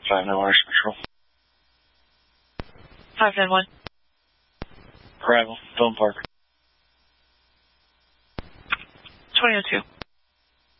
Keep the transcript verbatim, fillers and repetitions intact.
five nine one Central. five nine one. Arrival, Phone Park. twenty oh two.